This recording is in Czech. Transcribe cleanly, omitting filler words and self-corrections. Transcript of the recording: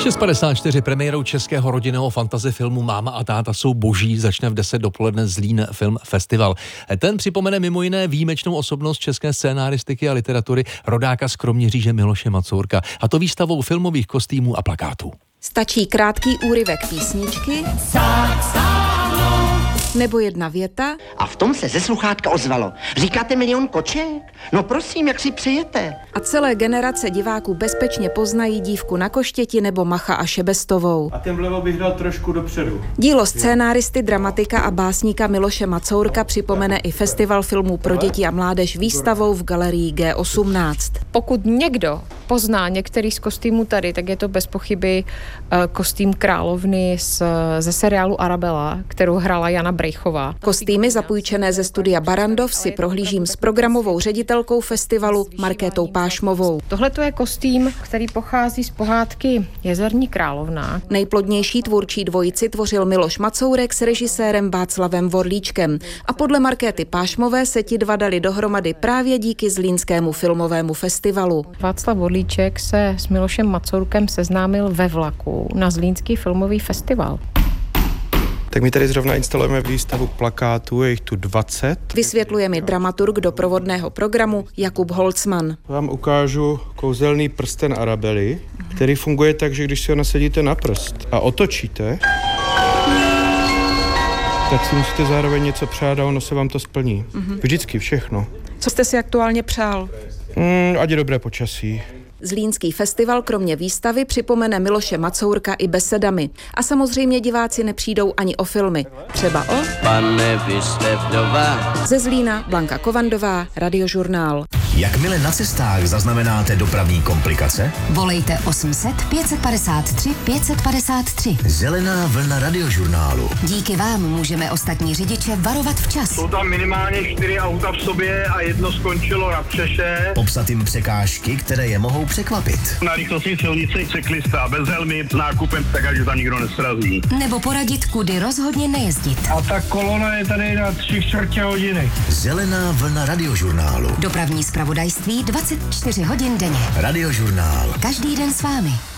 6:54 premiérou českého rodinného fantasy filmu Máma a táta jsou boží začne v 10 dopoledne Zlín Film Festival. Ten připomene mimo jiné výjimečnou osobnost české scénáristiky a literatury, rodáka z Kroměříže Miloše Macourka, a to výstavou filmových kostýmů a plakátů. Stačí krátký úryvek písničky nebo jedna věta. A v tom se ze sluchátka ozvalo. Říkáte Milion koček? No prosím, jak si přijete? A celé generace diváků bezpečně poznají Dívku na koštěti nebo Macha a Šebestovou. A ten vlevo bych dal trošku dopředu. Dílo scénáristy, dramatika a básníka Miloše Macourka připomene i Festival filmů pro děti a mládež výstavou v galerii G18. Pokud někdo pozná některý z kostýmů tady, tak je to bez pochyby kostým královny ze seriálu Arabella, kterou hrála Jana Brejchová. Kostýmy zapůjčené ze studia Barrandov si prohlížím s programovou ředitelkou festivalu Markétou Pášmovou. Tohle je kostým, který pochází z pohádky Jezerní královna. Nejplodnější tvůrčí dvojici tvořil Miloš Macourek s režisérem Václavem Vorlíčkem. A podle Markéty Pášmové se ti dva dali dohromady právě díky Zlínskému filmovému festivalu. Václav Vorlíček se s Milošem Macourkem seznámil ve vlaku na Zlínský filmový festival. Tak my tady zrovna instalujeme výstavu plakátů, je jich tu 20. Vysvětluje mi dramaturg doprovodného programu Jakub Holcman. Vám ukážu kouzelný prsten Arabely, který funguje tak, že když si ho nasadíte na prst a otočíte, tak si musíte zároveň něco přát a ono se vám to splní. Vždycky všechno. Co jste si aktuálně přál? Ať je dobré počasí. Zlínský festival kromě výstavy připomene Miloše Macourka i besedami. A samozřejmě diváci nepřijdou ani o filmy. Třeba o Pane, vy jste vdova. Ze Zlína Blanka Kovandová, Radiožurnál. Jakmile na cestách zaznamenáte dopravní komplikace? Volejte 800 553 553. Zelená vlna Radiožurnálu. Díky vám můžeme ostatní řidiče varovat včas. Jsou tam minimálně 4 auta v sobě a jedno skončilo na střeše. Popsat jim překážky, které je mohou překvapit. Na rychlostní silnici cyklista bez helmy, nákupem, tak ať tam nikdo nesrazí. Nebo poradit, kudy rozhodně nejezdit. A ta kolona je tady na 3/4 hodiny. Zelená vlna Radiožurnálu. Dopravní zpravodajství 24 hodin denně. Radiožurnál. Každý den s vámi.